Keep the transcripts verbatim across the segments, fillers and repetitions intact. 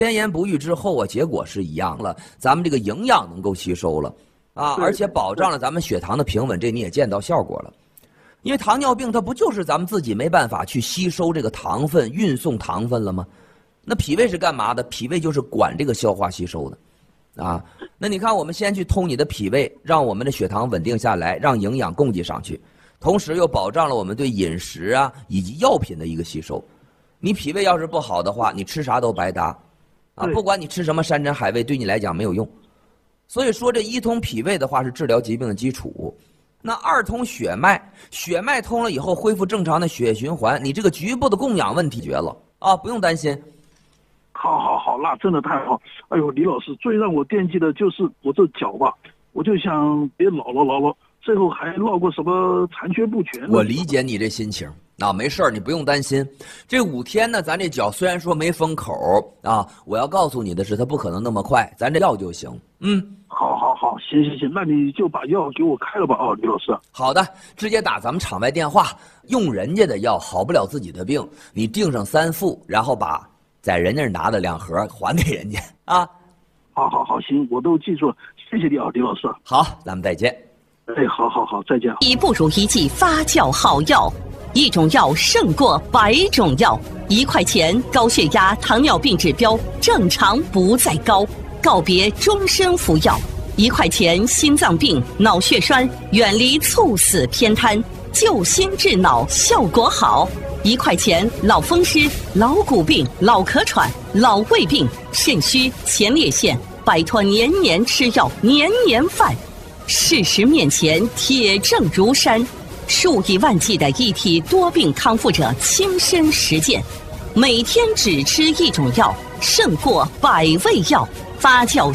先言不育之后啊，结果是一样了，咱们这个营养能够吸收了啊，而且保障了咱们血糖的平稳，这你也见到效果了。因为糖尿病它不就是咱们自己没办法去吸收这个糖分、运送糖分了吗？那脾胃是干嘛的？脾胃就是管这个消化吸收的，啊，那你看我们先去通你的脾胃，让我们的血糖稳定下来，让营养供给上去，同时又保障了我们对饮食啊以及药品的一个吸收。你脾胃要是不好的话，你吃啥都白搭。啊，不管你吃什么山珍海味，对你来讲没有用。所以说，这一通脾胃的话是治疗疾病的基础。那二通血脉，血脉通了以后，恢复正常的血液循环，你这个局部的供氧问题绝了啊，不用担心。 好好好，那真的太好。哎呦，李老师，最让我惦记的就是我这脚吧，我就想别老了老了，最后还落过什么残缺不全。 我理解你这心情。啊，没事儿，你不用担心。这五天呢，咱这脚虽然说没封口啊，我要告诉你的是，它不可能那么快，咱这药就行。嗯， 好，好，好，行行行，那你就把药给我开了吧，啊，李老师。 好的，直接打咱们场外电话，用人家的药好不了自己的病，你订上三副，然后把在人家拿的两盒还给人家啊。 好，好，好，行，我都记住了，谢谢你啊，李老师。 好，咱们再见。 哎，好好好，再见。 一不如一剂发酵好药，一种药胜过百种药。一块钱，高血压、糖尿病指标正常不再高，告别终身服药。一块钱，心脏病、脑血栓远离猝死偏瘫，救心治脑效果好。一块钱，老风湿、老骨病、老咳喘、老胃病、肾虚、前列腺，摆脱年年吃药、年年犯。事实面前，铁证如山，数以万计的一体多病康复者亲身实践，每天只吃一种药，胜过百味药。发酵。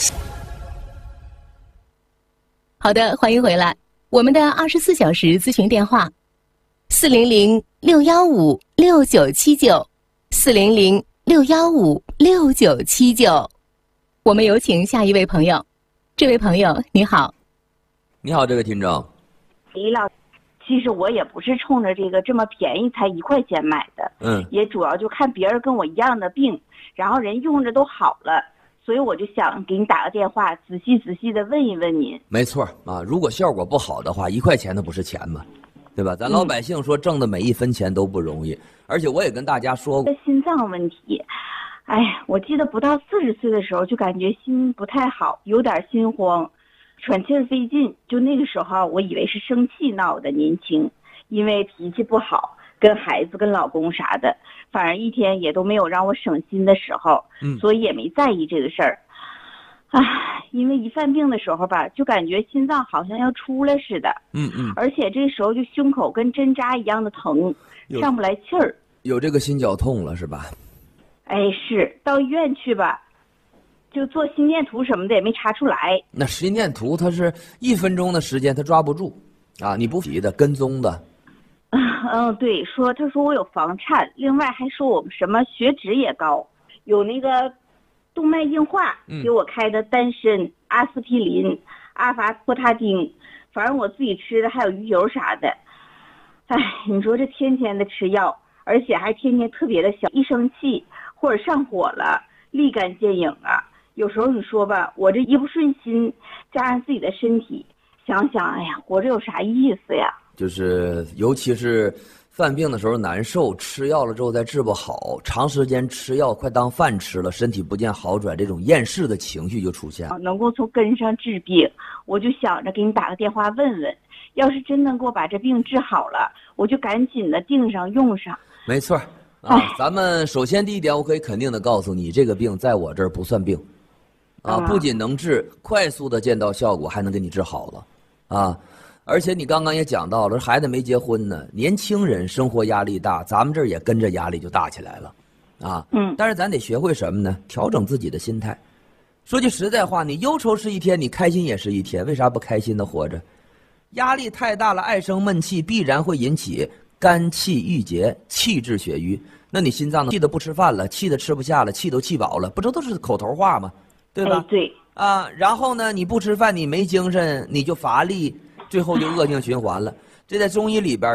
好的，欢迎回来。我们的二十四小时咨询电话：四零零六幺五六九七九，四零零六幺五六九七九。我们有请下一位朋友。这位朋友，你好。 你好，这位听众。 李老师，其实我也不是冲着这个这么便宜才一块钱买的， 嗯， 也主要就看别人跟我一样的病，然后人用着都好了，所以我就想给你打个电话，仔细仔细的问一问您。 没错啊，如果效果不好的话，一块钱那不是钱吗？对吧？咱老百姓说挣的每一分钱都不容易，嗯、而且我也跟大家说过， 心脏问题，哎，我记得不到四十岁的时候就感觉心不太好，有点心慌。喘气儿费劲，就那个时候我以为是生气闹的，年轻，因为脾气不好，跟孩子跟老公啥的，反正一天也都没有让我省心的时候， 嗯， 所以也没在意这个事儿。唉，因为一犯病的时候吧，就感觉心脏好像要出来似的， 嗯嗯， 而且这时候就胸口跟针扎一样的疼，上不来气儿， 有这个心绞痛了是吧？ 哎，是到医院去吧。就做心电图什么的也没查出来。 那心电图它是一分钟的时间，它抓不住，啊，你不急的跟踪的。 嗯，对，说他说我有房颤，另外还说我们什么血脂也高，有那个动脉硬化，给我开的丹参、阿司匹林、阿法托他汀，反正我自己吃的还有鱼油啥的。哎，你说这天天的吃药，而且还天天特别的小，一生气或者上火了，立竿见影啊。有时候你说吧，我这一不顺心，加上自己的身体，想想，哎呀，活着有啥意思呀？ 就是，尤其是犯病的时候难受，吃药了之后再治不好，长时间吃药快当饭吃了，身体不见好转，这种厌世的情绪就出现了。 能够从根上治病，我就想着给你打个电话问问，要是真能给我把这病治好了，我就赶紧的订上用上。 没错，啊，咱们首先第一点，我可以肯定的告诉你，这个病在我这儿不算病。啊，不仅能治，快速的见到效果，还能给你治好了，啊，而且你刚刚也讲到了，孩子没结婚呢，年轻人生活压力大，咱们这儿也跟着压力就大起来了，啊， 嗯， 但是咱得学会什么呢？调整自己的心态。说句实在话，你忧愁是一天，你开心也是一天，为啥不开心的活着？压力太大了，爱生闷气，必然会引起肝气郁结，气滞血瘀。那你心脏呢？气的不吃饭了，气的吃不下了，气都气饱了，不这都是口头话吗？对吧？ 哎、对啊，然后呢，你不吃饭，你没精神，你就乏力，最后就恶性循环了。这在中医里边啊，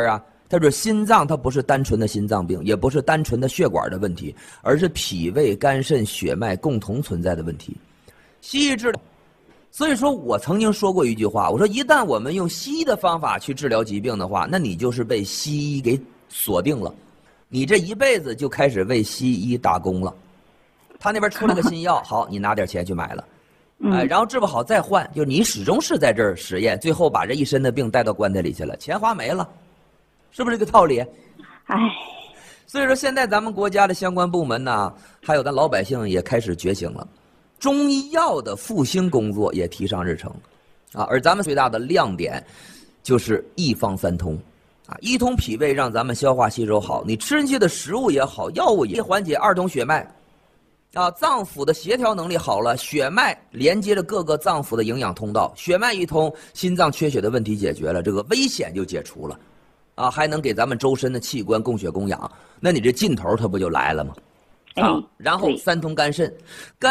他说心脏它不是单纯的心脏病，也不是单纯的血管的问题，而是脾胃、肝肾、血脉共同存在的问题。西医治疗，所以说我曾经说过一句话，我说一旦我们用西医的方法去治疗疾病的话，那你就是被西医给锁定了，你这一辈子就开始为西医打工了。他那边出了个新药，好，你拿点钱去买了。哎，然后治不好再换，就你始终是在这儿实验，最后把这一身的病带到棺材里去了，钱花没了，是不是这个道理？ 哎， 所以说现在咱们国家的相关部门呢，还有咱老百姓也开始觉醒了，中医药的复兴工作也提上日程，啊，而咱们最大的亮点就是一方三通，啊，一通脾胃让咱们消化吸收好，你吃进去的食物也好，药物也缓解，二通血脉。啊，脏腑的协调能力好了，血脉连接着各个脏腑的营养通道，血脉一通，心脏缺血的问题解决了，这个危险就解除了，啊，还能给咱们周身的器官供血供氧，那你这劲头它不就来了吗？啊，然后三通肝肾，肝。